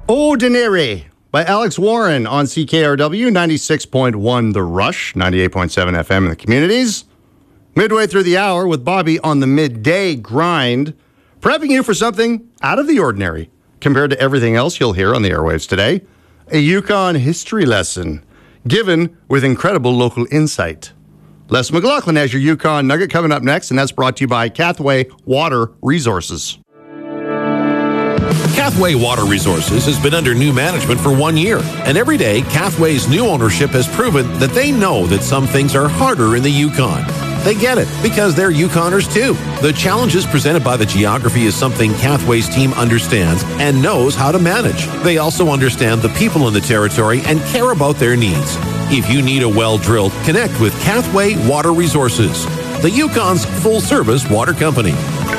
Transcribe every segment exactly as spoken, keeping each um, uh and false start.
Ordinary by Alex Warren on C K R W ninety-six point one The Rush, ninety-eight point seven F M in the communities. Midway through the hour with Bobby on the midday grind, prepping you for something out of the ordinary compared to everything else you'll hear on the airwaves today. A Yukon history lesson given with incredible local insight. Les McLaughlin has your Yukon Nugget coming up next, and that's brought to you by Cathway Water Resources. Cathway Water Resources has been under new management for one year, and every day, Cathway's new ownership has proven that they know that some things are harder in the Yukon. They get it, because they're Yukoners too. The challenges presented by the geography is something Cathway's team understands and knows how to manage. They also understand the people in the territory and care about their needs. If you need a well drilled, connect with Cathway Water Resources, the Yukon's full-service water company.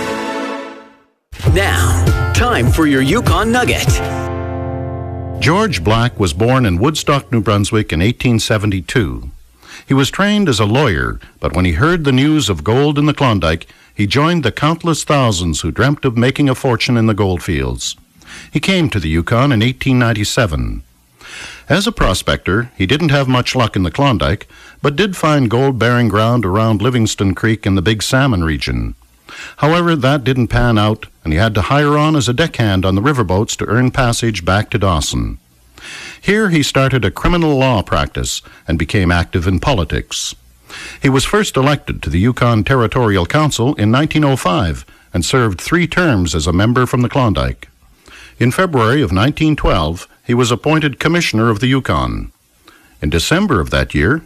Now, time for your Yukon Nugget. George Black was born in Woodstock, New Brunswick in eighteen seventy-two. He was trained as a lawyer, but when he heard the news of gold in the Klondike, he joined the countless thousands who dreamt of making a fortune in the gold fields. He came to the Yukon in eighteen ninety-seven. As a prospector, he didn't have much luck in the Klondike, but did find gold-bearing ground around Livingston Creek in the Big Salmon region. However, that didn't pan out, and he had to hire on as a deckhand on the riverboats to earn passage back to Dawson. Here he started a criminal law practice and became active in politics. He was first elected to the Yukon Territorial Council in nineteen oh five and served three terms as a member from the Klondike. In February of nineteen twelve, he was appointed Commissioner of the Yukon. In December of that year,